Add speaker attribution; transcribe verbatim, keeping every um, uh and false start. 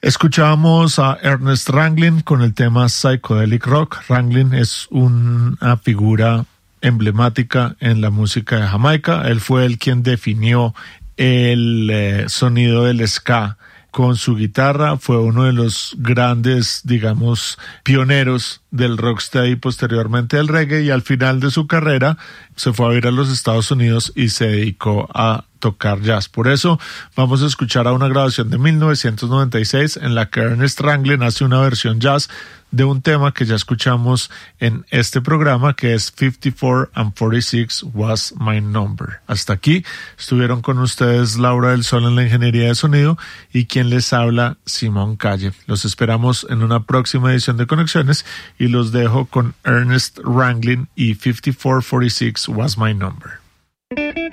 Speaker 1: Escuchábamos a Ernest Ranglin con el tema Psychedelic Rock. Ranglin es una figura emblemática en la música de Jamaica. Él fue el quien definió el eh, sonido del ska con su guitarra. Fue uno de los grandes, digamos, pioneros del rocksteady y posteriormente del reggae, y al final de su carrera se fue a vivir a los Estados Unidos y se dedicó a tocar jazz. Por eso vamos a escuchar a una grabación de mil novecientos noventa y seis en la que Ernest Ranglin hace una versión jazz de un tema que ya escuchamos en este programa, que es fifty-four and forty-six was my number. Hasta aquí estuvieron con ustedes Laura del Sol en la ingeniería de sonido y quien les habla, Simón Calle. Los esperamos en una próxima edición de Conexiones y los dejo con Ernest Ranglin y fifty-four forty-six was my number.